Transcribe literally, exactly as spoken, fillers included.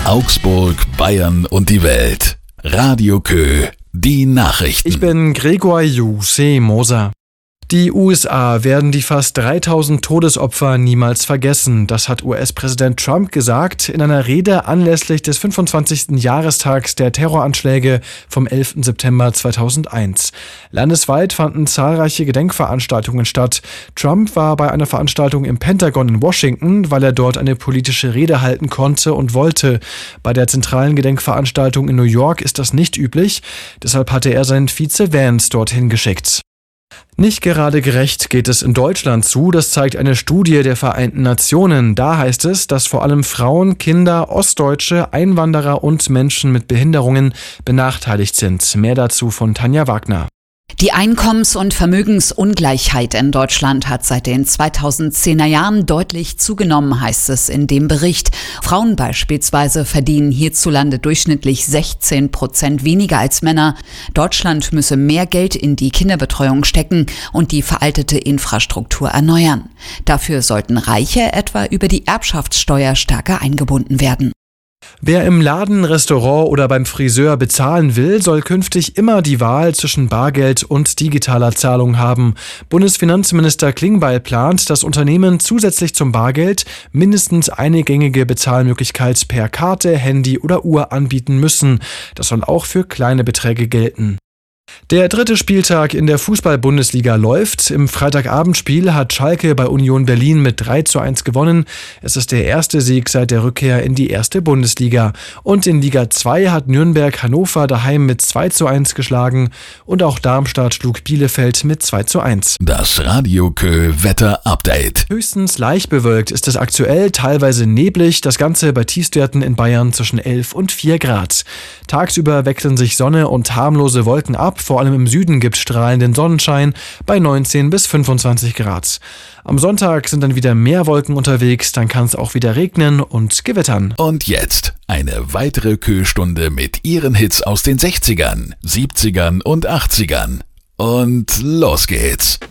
Augsburg, Bayern und die Welt. Radio Kö, die Nachrichten. Ich bin Gregor Juseh Moser. Die U S A werden die fast dreitausend Todesopfer niemals vergessen. Das hat U S-Präsident Trump gesagt in einer Rede anlässlich des fünfundzwanzigsten Jahrestags der Terroranschläge vom elften September zweitausendeins. Landesweit fanden zahlreiche Gedenkveranstaltungen statt. Trump war bei einer Veranstaltung im Pentagon in Washington, weil er dort eine politische Rede halten konnte und wollte. Bei der zentralen Gedenkveranstaltung in New York ist das nicht üblich. Deshalb hatte er seinen Vize Vance dorthin geschickt. Nicht gerade gerecht geht es in Deutschland zu, das zeigt eine Studie der Vereinten Nationen. Da heißt es, dass vor allem Frauen, Kinder, Ostdeutsche, Einwanderer und Menschen mit Behinderungen benachteiligt sind. Mehr dazu von Tanja Wagner. Die Einkommens- und Vermögensungleichheit in Deutschland hat seit den zweitausendzehner Jahren deutlich zugenommen, heißt es in dem Bericht. Frauen beispielsweise verdienen hierzulande durchschnittlich sechzehn Prozent weniger als Männer. Deutschland müsse mehr Geld in die Kinderbetreuung stecken und die veraltete Infrastruktur erneuern. Dafür sollten Reiche etwa über die Erbschaftssteuer stärker eingebunden werden. Wer im Laden, Restaurant oder beim Friseur bezahlen will, soll künftig immer die Wahl zwischen Bargeld und digitaler Zahlung haben. Bundesfinanzminister Klingbeil plant, dass Unternehmen zusätzlich zum Bargeld mindestens eine gängige Bezahlmöglichkeit per Karte, Handy oder Uhr anbieten müssen. Das soll auch für kleine Beträge gelten. Der dritte Spieltag in der Fußball-Bundesliga läuft. Im Freitagabendspiel hat Schalke bei Union Berlin mit drei zu eins gewonnen. Es ist der erste Sieg seit der Rückkehr in die erste Bundesliga. Und in Liga zwei hat Nürnberg Hannover daheim mit zwei zu eins geschlagen. Und auch Darmstadt schlug Bielefeld mit zwei zu eins. Das Radio Kö Wetter Update. Höchstens leicht bewölkt ist es aktuell, teilweise neblig. Das Ganze bei Tiefstwerten in Bayern zwischen elf und vier Grad. Tagsüber wechseln sich Sonne und harmlose Wolken ab. Vor allem im Süden gibt es strahlenden Sonnenschein bei neunzehn bis fünfundzwanzig Grad. Am Sonntag sind dann wieder mehr Wolken unterwegs, dann kann es auch wieder regnen und gewittern. Und jetzt eine weitere Kö-Stunde mit ihren Hits aus den sechzigern, siebzigern und achtzigern. Und los geht's.